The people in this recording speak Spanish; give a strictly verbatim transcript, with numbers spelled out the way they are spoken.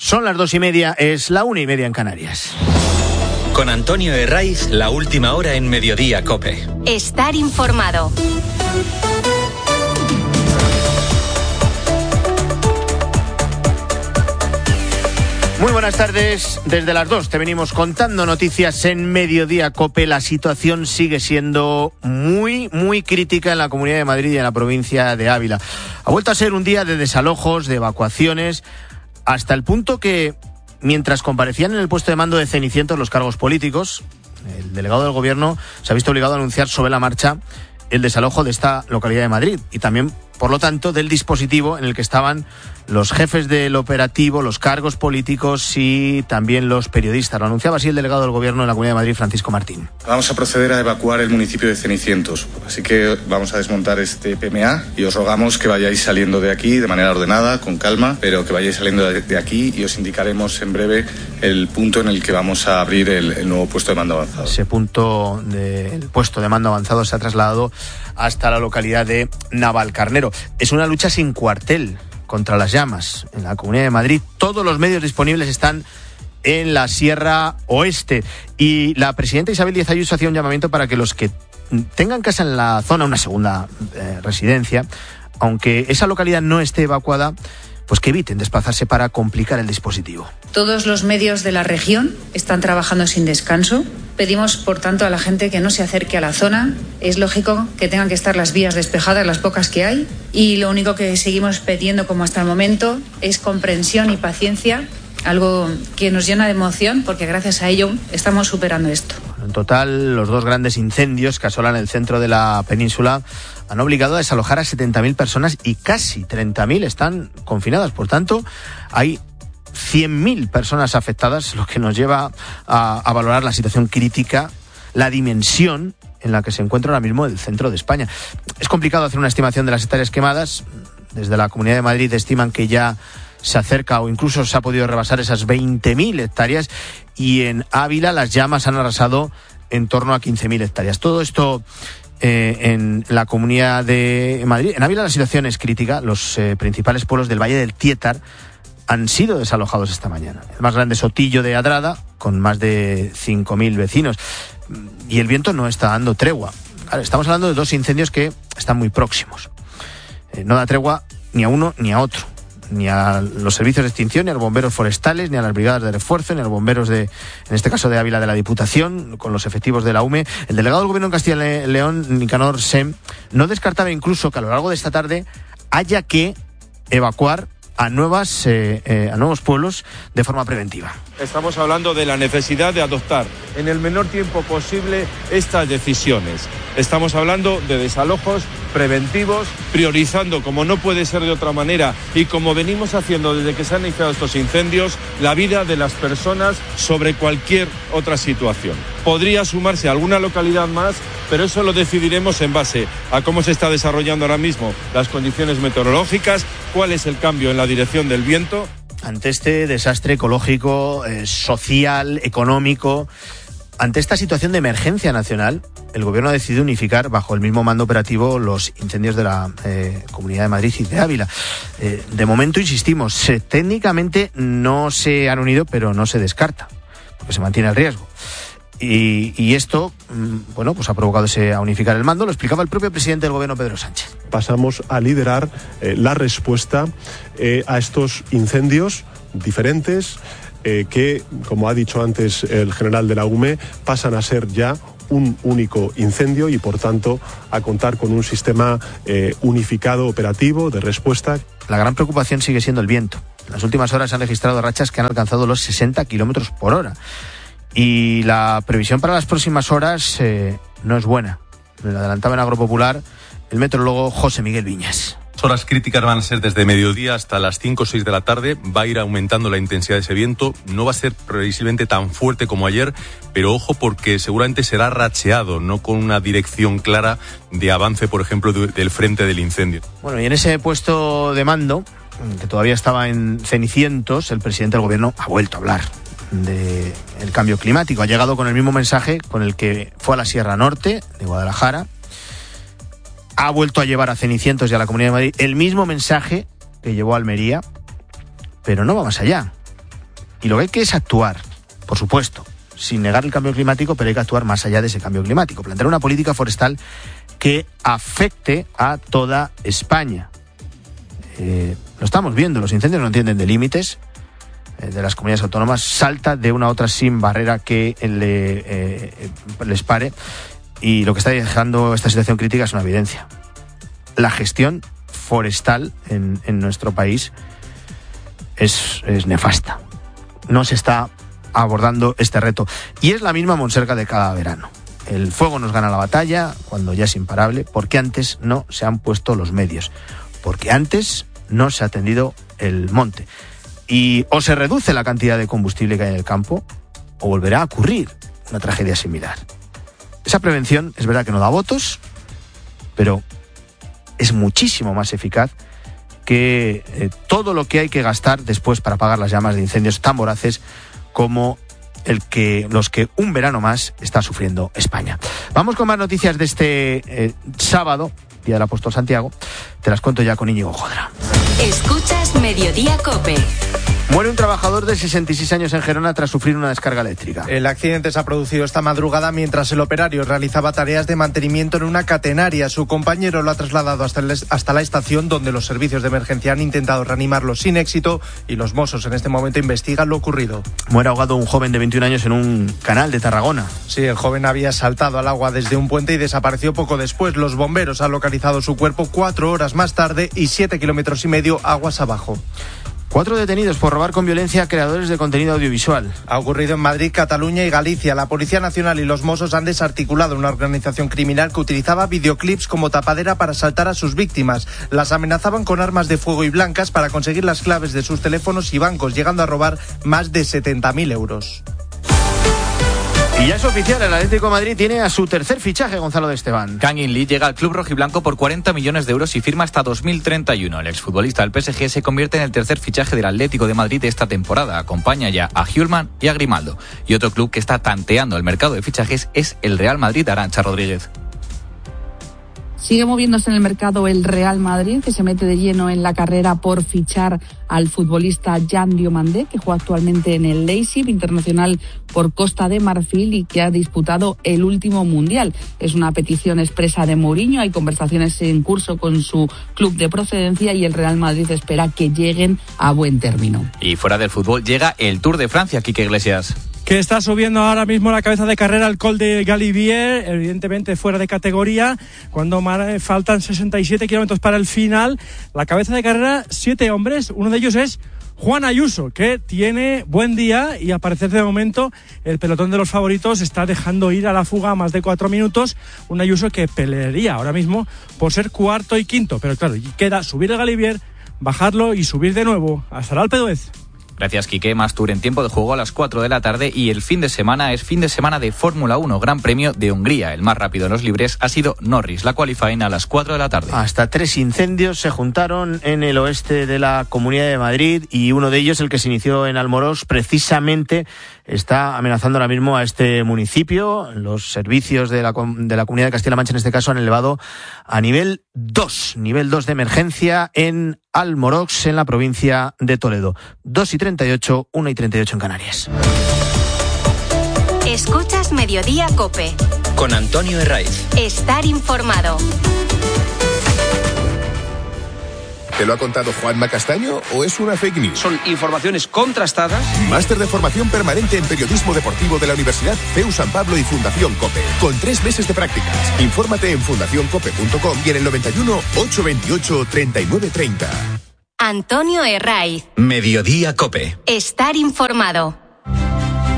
Son las dos y media, es la una y media en Canarias. Con Antonio Herraiz, la última hora en Mediodía COPE. Estar informado. Muy buenas tardes, desde las dos te venimos contando noticias en Mediodía COPE. La situación sigue siendo muy, muy crítica en la Comunidad de Madrid y en la provincia de Ávila. Ha vuelto a ser un día de desalojos, de evacuaciones, hasta el punto que, mientras comparecían en el puesto de mando de Cenicientos los cargos políticos, el delegado del gobierno se ha visto obligado a anunciar sobre la marcha el desalojo de esta localidad de Madrid y también, por lo tanto, del dispositivo en el que estaban los jefes del operativo, los cargos políticos y también los periodistas. Lo anunciaba así el delegado del gobierno en la Comunidad de Madrid, Francisco Martín. Vamos a proceder a evacuar el municipio de Cenicientos, así que vamos a desmontar este P M A y os rogamos que vayáis saliendo de aquí de manera ordenada, con calma, pero que vayáis saliendo de aquí y os indicaremos en breve el punto en el que vamos a abrir el, el nuevo puesto de mando avanzado. Ese punto del puesto de mando avanzado se ha trasladado hasta la localidad de Navalcarnero. Es una lucha sin cuartel contra las llamas en la Comunidad de Madrid. Todos los medios disponibles están en la Sierra Oeste y la presidenta Isabel Díaz Ayuso hacía un llamamiento para que los que tengan casa en la zona, una segunda eh, residencia, aunque esa localidad no esté evacuada, pues que eviten desplazarse para complicar el dispositivo. Todos los medios de la región están trabajando sin descanso. Pedimos, por tanto, a la gente que no se acerque a la zona. Es lógico que tengan que estar las vías despejadas, las pocas que hay. Y lo único que seguimos pidiendo, como hasta el momento, es comprensión y paciencia, algo que nos llena de emoción, porque gracias a ello estamos superando esto. En total, los dos grandes incendios que asolan el centro de la península han obligado a desalojar a setenta mil personas y casi treinta mil están confinadas. Por tanto, hay cien mil personas afectadas, lo que nos lleva a, a valorar la situación crítica, la dimensión en la que se encuentra ahora mismo el centro de España. Es complicado hacer una estimación de las hectáreas quemadas. Desde la Comunidad de Madrid estiman que ya se acerca o incluso se ha podido rebasar esas veinte mil hectáreas, y en Ávila las llamas han arrasado en torno a quince mil hectáreas. Todo esto eh, en la Comunidad de Madrid. En Ávila la situación es crítica. Los eh, principales pueblos del Valle del Tiétar han sido desalojados esta mañana. El más grande, Sotillo de Adrada, con más de cinco mil vecinos. Y el viento no está dando tregua. Claro, estamos hablando de dos incendios que están muy próximos. Eh, no da tregua ni a uno ni a otro. Ni a los servicios de extinción, ni a los bomberos forestales, ni a las brigadas de refuerzo, ni a los bomberos de, en este caso de Ávila, de la Diputación, con los efectivos de la U M E. El delegado del Gobierno en Castilla y León, Nicanor Sem, no descartaba incluso que a lo largo de esta tarde haya que evacuar a nuevas eh, eh, a nuevos pueblos de forma preventiva. Estamos hablando de la necesidad de adoptar en el menor tiempo posible estas decisiones. Estamos hablando de desalojos preventivos, priorizando, como no puede ser de otra manera, y como venimos haciendo desde que se han iniciado estos incendios, la vida de las personas sobre cualquier otra situación. Podría sumarse a alguna localidad más, pero eso lo decidiremos en base a cómo se está desarrollando ahora mismo las condiciones meteorológicas, cuál es el cambio en la dirección del viento. Ante este desastre ecológico, eh, social, económico, ante esta situación de emergencia nacional, el Gobierno ha decidido unificar bajo el mismo mando operativo los incendios de la eh, Comunidad de Madrid y de Ávila. Eh, de momento, insistimos, eh, técnicamente no se han unido, pero no se descarta, porque se mantiene el riesgo. Y, y esto, bueno, pues ha provocado ese a unificar el mando. Lo explicaba el propio presidente del Gobierno, Pedro Sánchez. Pasamos a liderar eh, la respuesta eh, a estos incendios diferentes eh, que, como ha dicho antes el general de la U M E, pasan a ser ya un único incendio y, por tanto, a contar con un sistema eh, unificado operativo de respuesta. La gran preocupación sigue siendo el viento. En las últimas horas se han registrado rachas que han alcanzado los sesenta kilómetros por hora. Y la previsión para las próximas horas eh, no es buena. Me lo adelantaba en Agropopular el meteorólogo José Miguel Viñas. Las horas críticas van a ser desde mediodía hasta las cinco o seis de la tarde. Va a ir aumentando la intensidad de ese viento. No va a ser previsiblemente tan fuerte como ayer, pero ojo, porque seguramente será racheado, no con una dirección clara de avance, por ejemplo, de, del frente del incendio. Bueno, y en ese puesto de mando, que todavía estaba en Cenicientos, el presidente del Gobierno ha vuelto a hablar del cambio climático. Ha llegado con el mismo mensaje con el que fue a la Sierra Norte de Guadalajara. Ha vuelto a llevar a Cenicientos y a la Comunidad de Madrid el mismo mensaje que llevó a Almería, pero no va más allá. Y lo que hay que es actuar, por supuesto, sin negar el cambio climático, pero hay que actuar más allá de ese cambio climático. Plantear una política forestal que afecte a toda España. Eh, lo estamos viendo, los incendios no entienden de límites eh, de las comunidades autónomas, salta de una a otra sin barrera que le, eh, les pare, y lo que está dejando esta situación crítica es una evidencia. La gestión forestal en, en nuestro país es, es nefasta. No se está abordando este reto. Y es la misma Monserga de cada verano. El fuego nos gana la batalla cuando ya es imparable, porque antes no se han puesto los medios, porque antes no se ha atendido el monte. Y o se reduce la cantidad de combustible que hay en el campo, o volverá a ocurrir una tragedia similar. Esa prevención es verdad que no da votos, pero es muchísimo más eficaz que eh, todo lo que hay que gastar después para apagar las llamas de incendios tan voraces como el que los que un verano más está sufriendo España. Vamos con más noticias de este eh, sábado, Día del Apóstol Santiago. Te las cuento ya con Íñigo Jodra. Escuchas Mediodía COPE. Muere un trabajador de sesenta y seis años en Gerona tras sufrir una descarga eléctrica. El accidente se ha producido esta madrugada mientras el operario realizaba tareas de mantenimiento en una catenaria. Su compañero lo ha trasladado hasta, el, hasta la estación, donde los servicios de emergencia han intentado reanimarlo sin éxito, y los Mossos en este momento investigan lo ocurrido. Muere ahogado un joven de veintiún años en un canal de Tarragona. Sí, el joven había saltado al agua desde un puente y desapareció poco después. Los bomberos han localizado su cuerpo cuatro horas más tarde y siete kilómetros y medio aguas abajo. Cuatro detenidos por robar con violencia a creadores de contenido audiovisual. Ha ocurrido en Madrid, Cataluña y Galicia. La Policía Nacional y los Mossos han desarticulado una organización criminal que utilizaba videoclips como tapadera para asaltar a sus víctimas. Las amenazaban con armas de fuego y blancas para conseguir las claves de sus teléfonos y bancos, llegando a robar más de setenta mil euros. Y ya es oficial, el Atlético de Madrid tiene a su tercer fichaje, Gonzalo de Esteban. Kang-in Lee llega al club rojiblanco por cuarenta millones de euros y firma hasta dos mil treinta y uno. El exfutbolista del P S G se convierte en el tercer fichaje del Atlético de Madrid de esta temporada. Acompaña ya a Hjulman y a Grimaldo. Y otro club que está tanteando el mercado de fichajes es el Real Madrid de Arantxa Rodríguez. Sigue moviéndose en el mercado el Real Madrid, que se mete de lleno en la carrera por fichar al futbolista Jan Diomandé, que juega actualmente en el Leipzig, internacional por Costa de Marfil y que ha disputado el último Mundial. Es una petición expresa de Mourinho, hay conversaciones en curso con su club de procedencia y el Real Madrid espera que lleguen a buen término. Y fuera del fútbol llega el Tour de Francia, Quique Iglesias. Que está subiendo ahora mismo la cabeza de carrera el Col de Galibier, evidentemente fuera de categoría, cuando faltan sesenta y siete kilómetros para el final. La cabeza de carrera, siete hombres, uno de ellos es Juan Ayuso, que tiene buen día y a parecer de momento el pelotón de los favoritos está dejando ir a la fuga a más de cuatro minutos. Un Ayuso que pelearía ahora mismo por ser cuarto y quinto, pero claro, queda subir el Galibier, bajarlo y subir de nuevo hasta el Alpe d'Huez. Gracias, Quique. Más Tour en tiempo de juego a las cuatro de la tarde y el fin de semana es fin de semana de Fórmula uno, Gran Premio de Hungría. El más rápido en los libres ha sido Norris. La qualifying a las cuatro de la tarde. Hasta tres incendios se juntaron en el oeste de la Comunidad de Madrid y uno de ellos, el que se inició en Almorós, precisamente está amenazando ahora mismo a este municipio. Los servicios de la, de la Comunidad de Castilla-La Mancha, en este caso, han elevado a nivel dos, nivel dos de emergencia en Almorós, en la provincia de Toledo. dos y treinta y ocho, una y treinta y ocho en Canarias. Escuchas Mediodía COPE. Con Antonio Herraiz. Estar informado. ¿Te lo ha contado Juanma Castaño o es una fake news? Son informaciones contrastadas. Máster de formación permanente en periodismo deportivo de la Universidad C E U San Pablo y Fundación COPE, con tres meses de prácticas. Infórmate en fundación cope punto com y en el noventa y uno, ochocientos veintiocho, treinta y nueve treinta. Antonio Herraiz. Mediodía COPE. Estar informado.